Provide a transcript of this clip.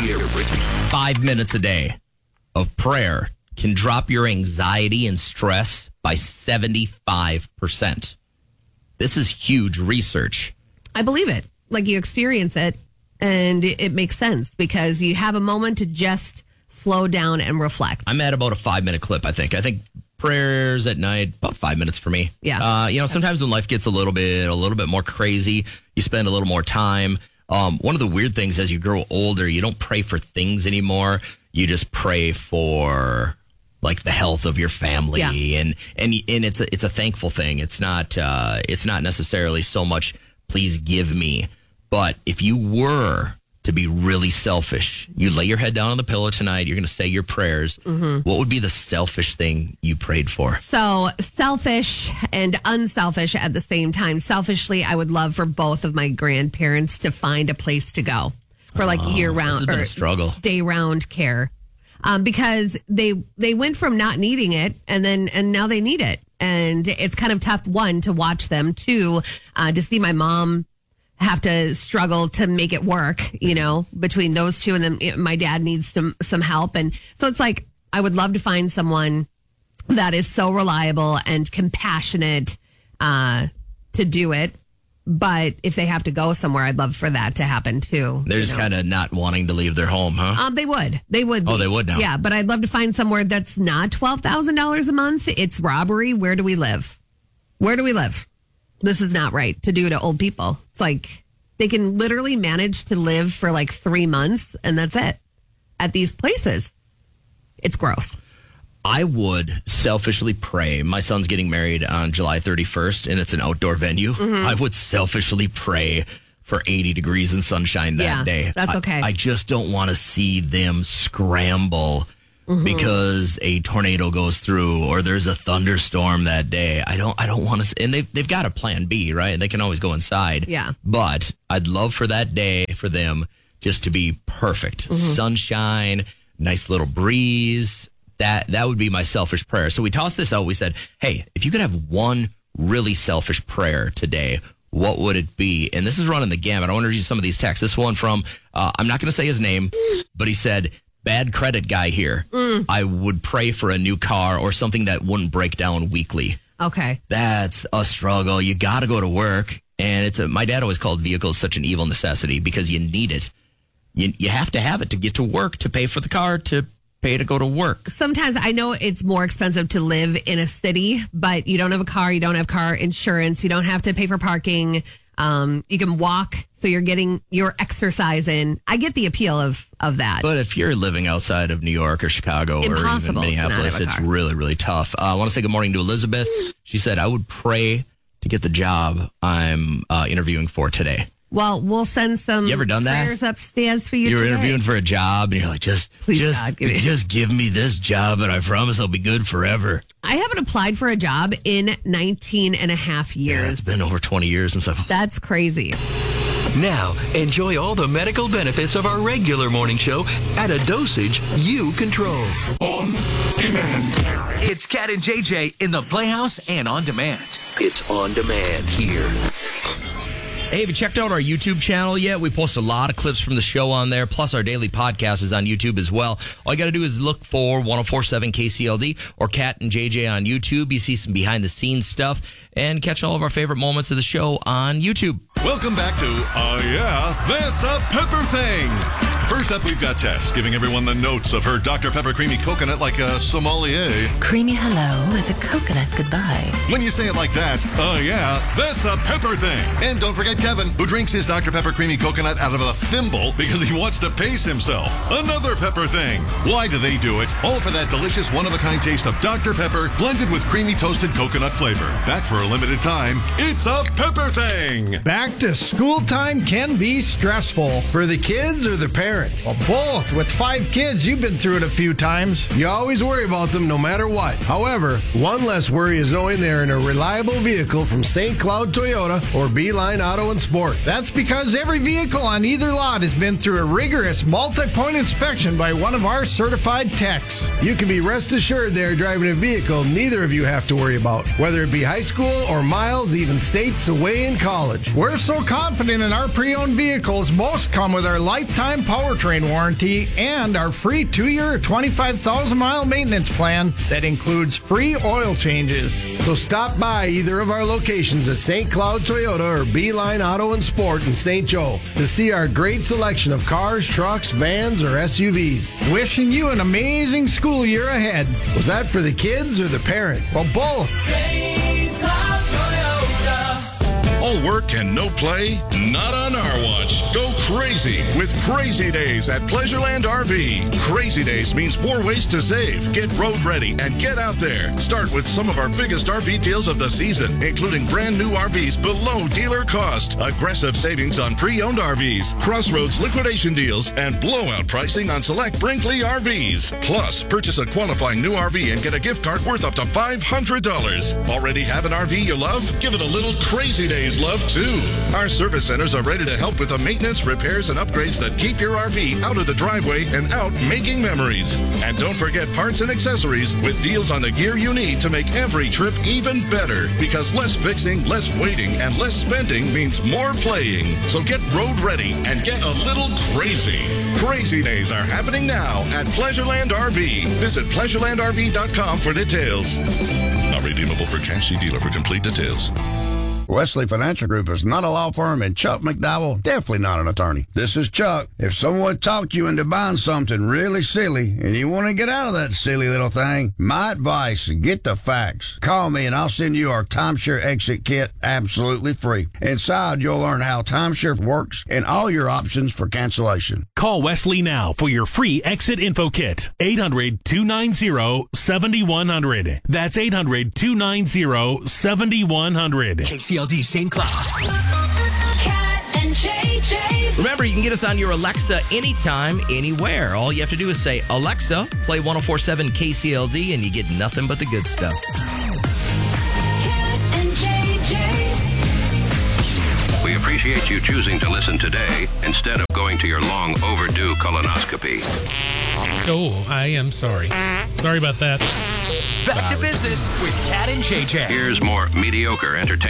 5 minutes a day of prayer can drop your anxiety and stress by 75%. This is huge research. I believe it. Like, you experience it, and it makes sense because you have a moment to just slow down and reflect. I'm at about a 5-minute clip, I think. I think prayers at night, about 5 minutes for me. Yeah. Sometimes when life gets a little bit more crazy, you spend a little more time. One of the weird things as you grow older, you don't pray for things anymore. You just pray for like the health of your family, and it's a thankful thing. It's not necessarily so much please give me, but if you were to be really selfish, you lay your head down on the pillow tonight, you're going to say your prayers. Mm-hmm. What would be the selfish thing you prayed for? So selfish and unselfish at the same time. Selfishly, I would love for both of my grandparents to find a place to go for like year-round or struggle, day-round care, because they went from not needing it and now they need it, and it's kind of tough. One, to watch them. Two, to see my mom have to struggle to make it work, between those two. And then my dad needs some help. And so it's like, I would love to find someone that is so reliable and compassionate to do it. But if they have to go somewhere, I'd love for that to happen too. They're just kind of not wanting to leave their home, huh? They would. Oh, they would now. Yeah, but I'd love to find somewhere that's not $12,000 a month. It's robbery. Where do we live? This is not right to do to old people. It's like they can literally manage to live for like 3 months and that's it at these places. It's gross. I would selfishly pray. My son's getting married on July 31st and it's an outdoor venue. Mm-hmm. I would selfishly pray for 80 degrees and sunshine that day. That's okay. I just don't want to see them scramble because a tornado goes through or there's a thunderstorm that day. I don't want to. And they've got a plan B, right? They can always go inside. Yeah. But I'd love for that day for them just to be perfect. Mm-hmm. Sunshine, nice little breeze. That would be my selfish prayer. So we tossed this out. We said, hey, if you could have one really selfish prayer today, what would it be? And this is running the gamut. I want to read you some of these texts. This one from, I'm not going to say his name, but he said, bad credit guy here. I would pray for a new car or something that wouldn't break down weekly. Okay. That's a struggle. You got to go to work. And my dad always called vehicles such an evil necessity because you need it. You have to have it to get to work, to pay for the car, to pay to go to work. Sometimes I know it's more expensive to live in a city, but you don't have a car, you don't have car insurance, you don't have to pay for parking. You can walk, so you're getting your exercise in. I get the appeal of that. But if you're living outside of New York or Chicago or even Minneapolis, it's really, really tough. I want to say good morning to Elizabeth. She said, I would pray to get the job I'm interviewing for today. Well, we'll send some you ever done that? prayers upstairs for you You're today. interviewing for a job, and you're like, just give me this job, and I promise I'll be good forever. I haven't applied for a job in 19 and a half years. Yeah, it's been over 20 years and stuff. That's crazy. Now, enjoy all the medical benefits of our regular morning show at a dosage you control. On demand. It's Cat and JJ in the Playhouse and on demand. It's on demand here. Hey, have you checked out our YouTube channel yet? We post a lot of clips from the show on there, plus our daily podcast is on YouTube as well. All you got to do is look for 104.7 KCLD or Cat and JJ on YouTube. You see some behind-the-scenes stuff and catch all of our favorite moments of the show on YouTube. Welcome back to Yeah, That's a Pepper Thing. First up, we've got Tess giving everyone the notes of her Dr. Pepper Creamy Coconut like a sommelier. Creamy hello with a coconut goodbye. When you say it like that, yeah, that's a Pepper Thing. And don't forget Kevin, who drinks his Dr. Pepper Creamy Coconut out of a thimble because he wants to pace himself. Another Pepper Thing. Why do they do it? All for that delicious one-of-a-kind taste of Dr. Pepper blended with creamy toasted coconut flavor. Back for a limited time, it's a Pepper Thing. Back to school time can be stressful. For the kids or the parents? Well, both. With 5 kids, you've been through it a few times. You always worry about them no matter what. However, one less worry is knowing they're in a reliable vehicle from St. Cloud Toyota or Beeline Auto and Sport. That's because every vehicle on either lot has been through a rigorous multi-point inspection by one of our certified techs. You can be rest assured they are driving a vehicle neither of you have to worry about, whether it be high school or miles, even states away in college. We're so confident in our pre-owned vehicles, most come with our lifetime power powertrain warranty and our free 2-year, 25,000-mile maintenance plan that includes free oil changes. So stop by either of our locations at St. Cloud Toyota or Beeline Auto and Sport in St. Joe to see our great selection of cars, trucks, vans, or SUVs. Wishing you an amazing school year ahead. Was that for the kids or the parents? Well, both. St. Cloud Toyota. All work and no play? Not on our watch. Go crazy with Crazy Days at Pleasureland RV. Crazy Days means more ways to save. Get road ready and get out there. Start with some of our biggest RV deals of the season, including brand new RVs below dealer cost, aggressive savings on pre-owned RVs, Crossroads liquidation deals, and blowout pricing on select Brinkley RVs. Plus, purchase a qualifying new RV and get a gift card worth up to $500. Already have an RV you love? Give it a little Crazy Days love too. Our service centers are ready to help with the maintenance, repairs, and upgrades that keep your RV out of the driveway and out making memories. And don't forget parts and accessories with deals on the gear you need to make every trip even better. Because less fixing, less waiting, and less spending means more playing. So get road ready and get a little crazy. Crazy Days are happening now at Pleasureland RV. Visit pleasurelandrv.com for details. Not redeemable for cash. See dealer for complete details. Wesley Financial Group is not a law firm, and Chuck McDowell, definitely not an attorney. This is Chuck. If someone talked you into buying something really silly and you want to get out of that silly little thing, my advice, get the facts. Call me and I'll send you our timeshare exit kit absolutely free. Inside, you'll learn how timeshare works and all your options for cancellation. Call Wesley now for your free exit info kit. 800-290-7100. That's 800-290-7100. KCLD St. Cloud. Cat and JJ. Remember, you can get us on your Alexa anytime, anywhere. All you have to do is say, Alexa, play 104.7 KCLD, and you get nothing but the good stuff. Cat and JJ. We appreciate you choosing to listen today instead of going to your long overdue colonoscopy. Oh, I am sorry. Sorry about that. Back to business with Cat and JJ. Here's more mediocre entertainment.